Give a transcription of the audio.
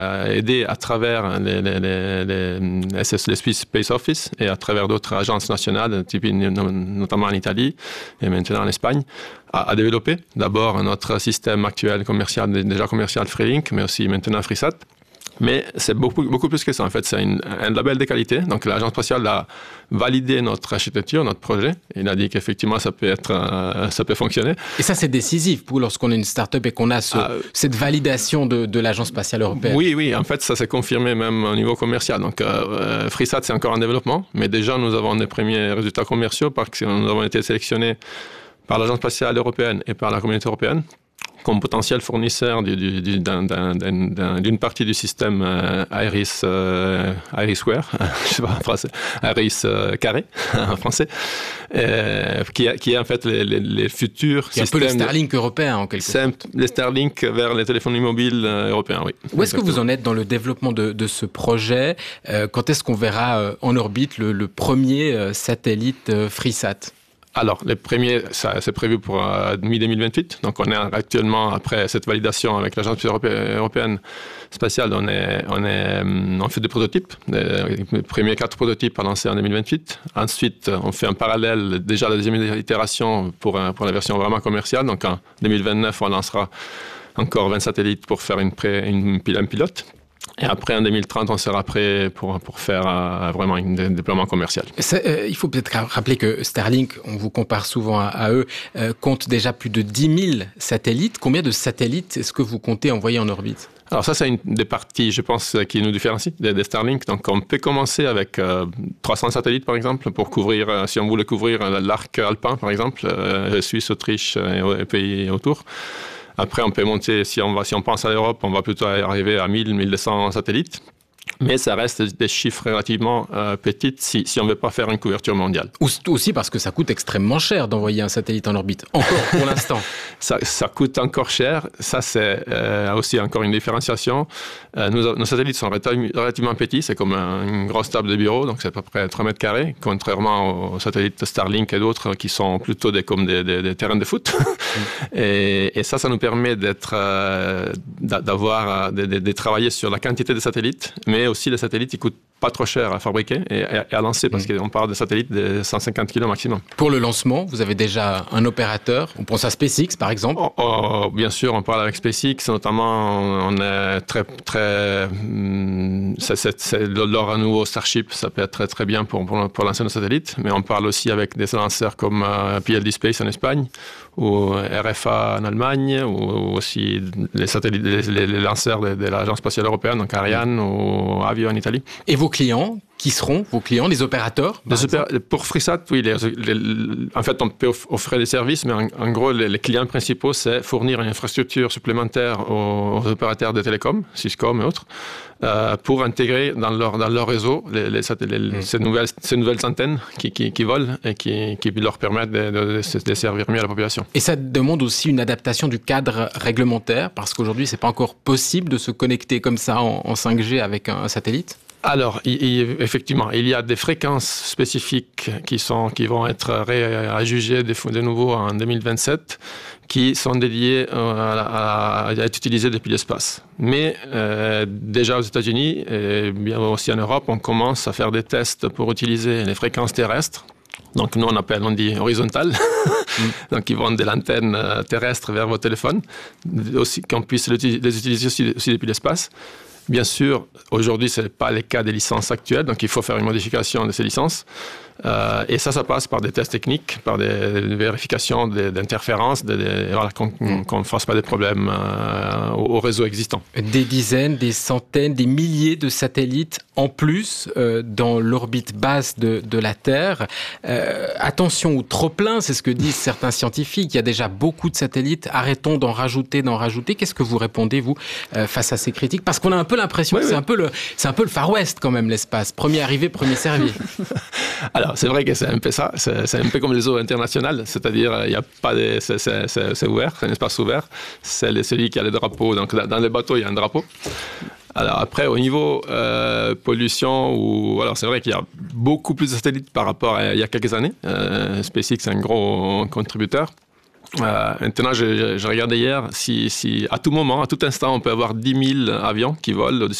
aidé à travers les Swiss Space Office et à travers d'autres agences nationales, notamment en Italie et maintenant en Espagne, à développer d'abord notre système actuel déjà commercial Freelink, mais aussi maintenant FreeSat. Mais c'est beaucoup plus que ça. En fait, c'est un label de qualité. Donc, l'agence spatiale a validé notre architecture, notre projet. Il a dit qu'effectivement, ça peut fonctionner. Et ça, c'est décisif lorsqu'on est une start-up et qu'on a cette validation de l'agence spatiale européenne. Oui. En fait, ça s'est confirmé même au niveau commercial. Donc, FreeSat, c'est encore en développement. Mais déjà, nous avons des premiers résultats commerciaux parce que nous avons été sélectionnés par l'agence spatiale européenne et par la communauté européenne comme potentiel fournisseur d'une partie du système Irisware, je sais pas en français, Iris carré en français, qui est en fait les futurs systèmes. C'est un peu le Starlink européen en quelque sorte. Les Starlink vers les téléphones mobiles européens, oui. Où est-ce que vous en êtes dans le développement de ce projet? Quand est-ce qu'on verra en orbite le premier satellite FreeSat? Alors, les premiers, c'est prévu pour mi-2028. Donc, on est actuellement, après cette validation avec l'Agence européenne spatiale, on fait des prototypes. Les premiers 4 prototypes à lancer en 2028. Ensuite, on fait en parallèle déjà la deuxième itération pour la version vraiment commerciale. Donc, en 2029, on lancera encore 20 satellites pour faire un pilote. Et après, en 2030, on sera prêt pour faire vraiment un déploiement commercial. Il faut peut-être rappeler que Starlink, on vous compare souvent à eux, compte déjà plus de 10 000 satellites. Combien de satellites est-ce que vous comptez envoyer en orbite? Alors ça, c'est une des parties, je pense, qui nous différencie des Starlink. Donc, on peut commencer avec 300 satellites, par exemple, pour couvrir, si on voulait couvrir l'arc alpin, par exemple, Suisse, Autriche et pays autour. Après, on peut monter, si on pense à l'Europe, on va plutôt arriver à 1200 satellites. Mais ça reste des chiffres relativement petits si on ne veut pas faire une couverture mondiale. Aussi parce que ça coûte extrêmement cher d'envoyer un satellite en orbite, encore pour l'instant. Ça coûte encore cher. Ça, c'est aussi encore une différenciation. Nos satellites sont relativement petits. C'est comme une grosse table de bureau, donc c'est à peu près 3 mètres carrés, contrairement aux satellites Starlink et d'autres qui sont plutôt comme des terrains de foot. Et ça nous permet de travailler sur la quantité de satellites, mais aussi les satellites, ils coûtent pas trop cher à fabriquer et à lancer parce qu'on parle de satellites de 150 kg maximum. Pour le lancement, vous avez déjà un opérateur. On pense à SpaceX, par exemple. Bien sûr, on parle avec SpaceX, notamment. On est très leur nouveau Starship, ça peut être très très bien pour lancer nos satellites. Mais on parle aussi avec des lanceurs comme PLD Space en Espagne ou RFA en Allemagne ou aussi les lanceurs de l'Agence spatiale européenne, donc Ariane ou Avio en Italie. Et vos clients, qui seront vos clients, les opérateurs? Pour FreeSat, oui. En fait, on peut offrir des services, mais en gros, les clients principaux, c'est fournir une infrastructure supplémentaire aux opérateurs de télécom, Cisco et autres, pour intégrer dans leur réseau ces nouvelles antennes qui volent et qui leur permettent de servir mieux à la population. Et ça demande aussi une adaptation du cadre réglementaire, parce qu'aujourd'hui, c'est pas encore possible de se connecter comme ça en 5G avec un satellite? Alors, effectivement, il y a des fréquences spécifiques qui vont être réajugées de nouveau en 2027, qui sont dédiées à être utilisées depuis l'espace. Mais déjà aux États-Unis et bien aussi en Europe, on commence à faire des tests pour utiliser les fréquences terrestres. Donc, nous, on dit horizontales. Donc, ils vont de l'antenne terrestre vers vos téléphones, aussi qu'on puisse les utiliser aussi depuis l'espace. Bien sûr, aujourd'hui, ce n'est pas le cas des licences actuelles, donc il faut faire une modification de ces licences. Et ça passe par des tests techniques, par des vérifications d'interférences, qu'on ne fasse pas de problèmes au réseau existant. Des dizaines, des centaines, des milliers de satellites en plus dans l'orbite basse de la Terre. Attention au trop-plein, c'est ce que disent certains scientifiques. Il y a déjà beaucoup de satellites, arrêtons d'en rajouter. Qu'est-ce que vous répondez, vous, face à ces critiques? Parce qu'on a un peu l'impression que c'est un peu le Far West, quand même, l'espace. Premier arrivé, premier servi. Alors, c'est vrai que c'est un peu ça. C'est un peu comme les eaux internationales. C'est-à-dire, il n'y a pas c'est ouvert, c'est un espace ouvert. C'est celui qui a le drapeau. Donc, dans les bateaux, il y a un drapeau. Alors après, au niveau pollution, alors c'est vrai qu'il y a beaucoup plus de satellites par rapport à il y a quelques années. SpaceX est un gros contributeur. Maintenant, je regardais hier, si à tout moment, à tout instant, on peut avoir 10 000 avions qui volent